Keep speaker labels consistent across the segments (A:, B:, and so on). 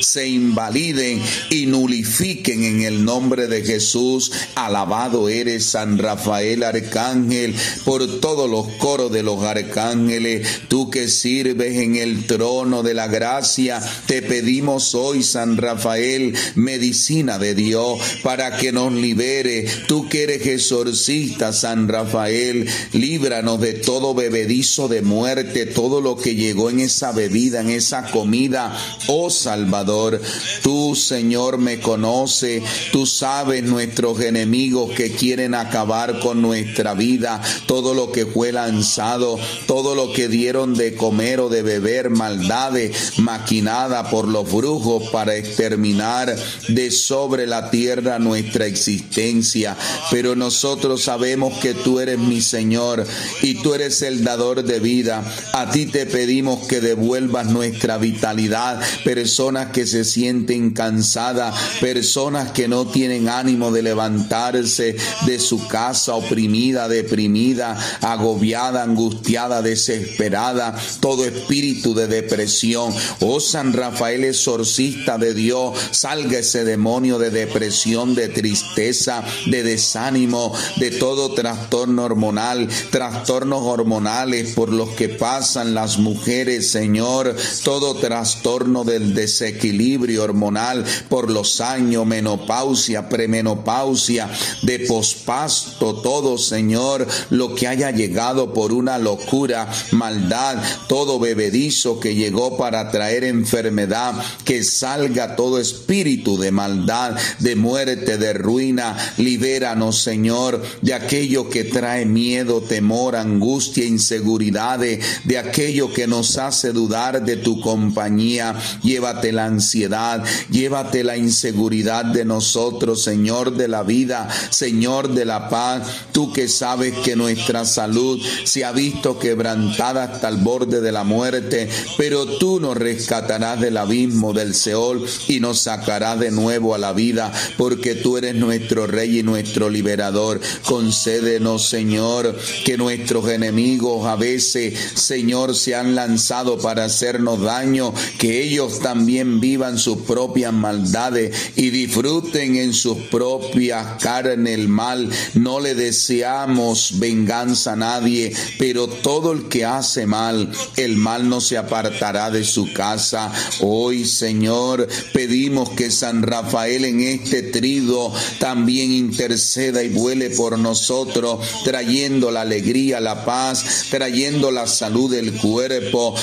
A: se invaliden y nulifiquen en el nombre de Jesús. Alabado eres, San Rafael Arcángel, por todos los coros de los arcángeles. Tú que sirves en el trono de la gracia, te pedimos hoy, San Rafael, medicina de Dios, para que nos libere. Tú que eres exorcista, San Rafael, líbranos de todo bebedizo de muerte, todo lo que llegó en esa bebida, en esa comida. Oh Salvador, tú, Señor, me conoces, tú sabes nuestros enemigos que quieren acabar con nuestra vida, todo lo que fue lanzado, todo lo que dieron de comer o de beber, maldades maquinadas por los brujos para exterminar de sobre la tierra nuestra existencia. Pero nosotros sabemos que tú eres mi Señor y tú eres el dador de vida. A ti te pedimos que devuelvas nuestra vitalidad. Personas que se sienten cansadas, personas que no tienen ánimo de levantarse de su casa, oprimida, deprimida, agobiada, angustiada, desesperada, todo espíritu de depresión. Oh San Rafael, exorcista de Dios, salga ese demonio de depresión, de tristeza, de desánimo, de todo trastorno hormonal, trastornos hormonales por los que pasan las mujeres, Señor, todo trastorno del desequilibrio hormonal por los años, menopausia, premenopausia, de pospasto, todo, Señor, lo que haya llegado por una locura, maldad, todo bebedizo que llegó para traer enfermedad, que salga todo espíritu de maldad, de muerte, de ruina. Libéranos, Señor, de aquello que trae miedo, temor, angustia, inseguridades, de aquello que nos hace dudar de tu compañía. Llévate la ansiedad, llévate la inseguridad de nosotros, Señor de la vida, Señor de la paz. Tú que sabes que nuestra salud se ha visto quebrantada hasta el borde de la muerte, pero tú nos rescatarás del abismo del Seol y nos sacarás de nuevo a la vida, porque tú eres nuestro Rey y nuestro liberador. Concédenos, Señor, que nuestros enemigos a veces, Señor, se han lanzado para hacernos daño, que ellos también vivan sus propias maldades y disfruten en sus propias carnes el mal. No le deseamos venganza a nadie, pero todo el que hace mal, el mal no se apartará de su casa. Hoy, Señor, pedimos que San Rafael en este trido también interceda y vuele por nosotros, trayendo la alegría, la paz, trayendo la salud del cuerpo.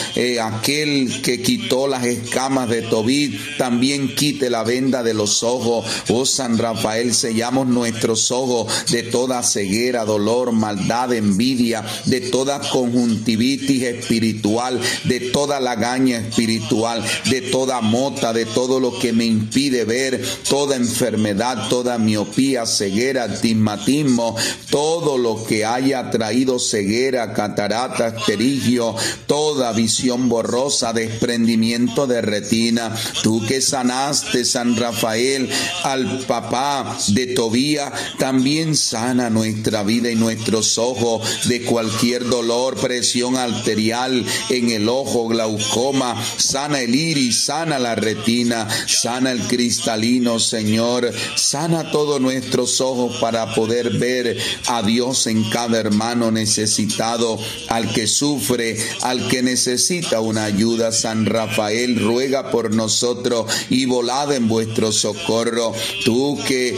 A: Aquel que quitó las escamas de Tobit, también quite la venda de los ojos. Oh San Rafael, sellamos nuestros ojos de toda ceguera, dolor, maldad, envidia, de toda conjuntivitis espiritual, de toda lagaña espiritual, de toda mota, de todo lo que me impide ver, toda enfermedad, toda miopía, ceguera, astigmatismo, todo lo que haya traído ceguera, catarata, asterigio, toda visión borrosa, desprendimiento de retina. Tú que sanaste, San Rafael, al papá de Tobías, también sana nuestra vida y nuestros ojos de cualquier dolor, presión arterial en el ojo, glaucoma. Sana el iris, sana la retina, sana el cristalino, Señor. Sana todos nuestros ojos para poder ver a Dios en cada hermano necesitado, al que sufre, al que necesita una ayuda. San Rafael, ruega por nosotros y volad en vuestro socorro. Tú que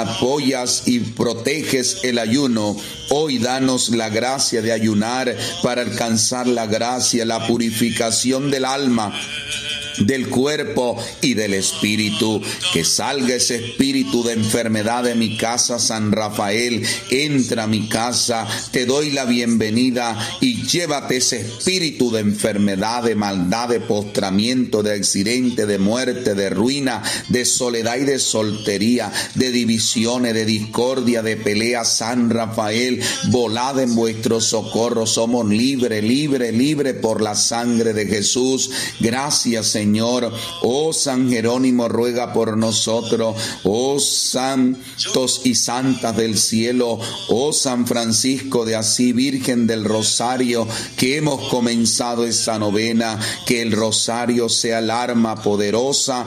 A: apoyas y proteges el ayuno, hoy danos la gracia de ayunar para alcanzar la gracia, la purificación del alma, del cuerpo y del espíritu. Que salga ese espíritu de enfermedad de mi casa, San Rafael. Entra a mi casa, te doy la bienvenida y llévate ese espíritu de enfermedad, de maldad, de postramiento, de accidente, de muerte, de ruina, de soledad y de soltería, de divisiones, de discordia, de pelea. San Rafael, volad en vuestro socorro. Somos libres, libres, libres por la sangre de Jesús. Gracias, Señor. Oh San Jerónimo, ruega por nosotros. Oh santos y santas del cielo. Oh San Francisco de Asís, Virgen del Rosario, que hemos comenzado esta novena, que el rosario sea el arma poderosa